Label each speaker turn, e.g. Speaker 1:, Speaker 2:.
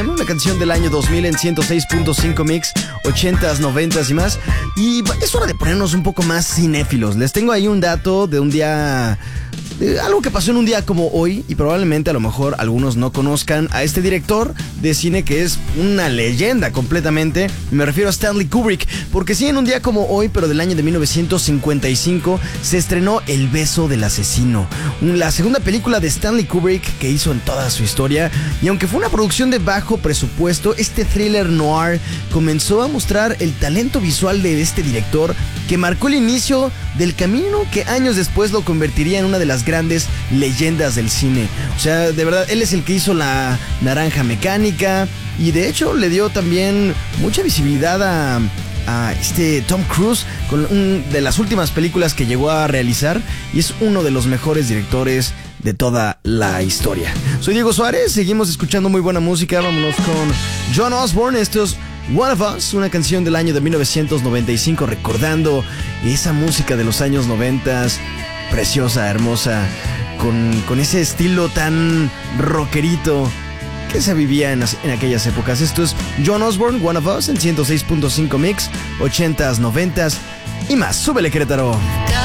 Speaker 1: Una canción del año 2000 en 106.5 Mix, 80s, 90s y más. Y es hora de ponernos un poco más cinéfilos. Les tengo ahí un dato de un día... algo que pasó en un día como hoy, y probablemente a lo mejor algunos no conozcan a este director de cine que es una leyenda completamente. Me refiero a Stanley Kubrick, porque sí, en un día como hoy, pero del año de 1955, se estrenó El beso del asesino, la segunda película de Stanley Kubrick que hizo en toda su historia. Y aunque fue una producción de bajo presupuesto, este thriller noir comenzó a mostrar el talento visual de este director, que marcó el inicio del camino que años después lo convertiría en una de las grandes leyendas del cine. O sea, de verdad, él es el que hizo La Naranja Mecánica, y de hecho le dio también mucha visibilidad a Tom Cruise con de las últimas películas que llegó a realizar, y es uno de los mejores directores de toda la historia. Soy Diego Suárez, seguimos escuchando muy buena música. Vámonos con John Osborne. Esto es One of Us, una canción del año de 1995, recordando esa música de los años 90, preciosa, hermosa, con ese estilo tan rockerito que se vivía en aquellas épocas. Esto es John Osborne, One of Us, en 106.5 Mix, 80s, 90s y más. Súbele, Querétaro.